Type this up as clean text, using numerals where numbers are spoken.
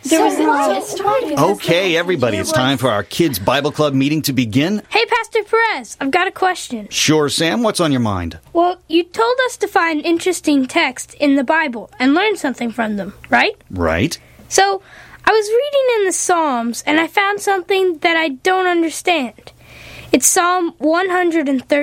Okay, everybody, it's time for our Kids Bible Club meeting to begin. Hey, Pastor Perez, I've got a question. Sure, Sam, what's on your mind? Well, you told us to find interesting texts in the Bible and learn something from them, right? Right. So, I was reading in the Psalms, and I found something that I don't understand. It's Psalm 113.